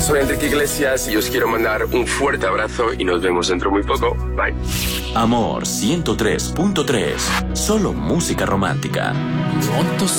soy Enrique Iglesias y os quiero mandar un fuerte abrazo y nos vemos dentro muy poco. Bye. Amor 103.3. Solo música romántica.